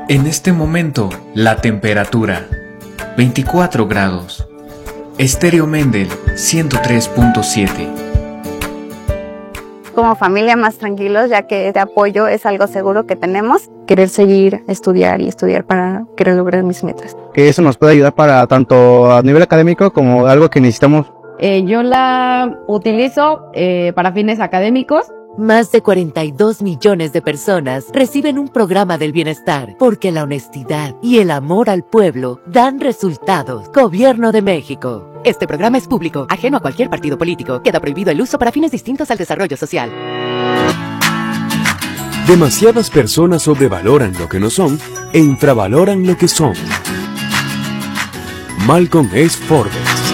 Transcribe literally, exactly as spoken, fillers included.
En este momento, la temperatura, veinticuatro grados. Estéreo Mendel, ciento tres punto siete. Como familia más tranquilos, ya que este apoyo es algo seguro que tenemos. Querer seguir, estudiar y estudiar para querer lograr mis metas. Que eso nos puede ayudar para tanto a nivel académico como algo que necesitamos. Eh, yo la utilizo eh, para fines académicos. Más de cuarenta y dos millones de personas reciben un programa del bienestar porque la honestidad y el amor al pueblo dan resultados. Gobierno de México. Este programa es público, ajeno a cualquier partido político. Queda prohibido el uso para fines distintos al desarrollo social. Demasiadas personas sobrevaloran lo que no son e infravaloran lo que son. Malcolm S. Forbes.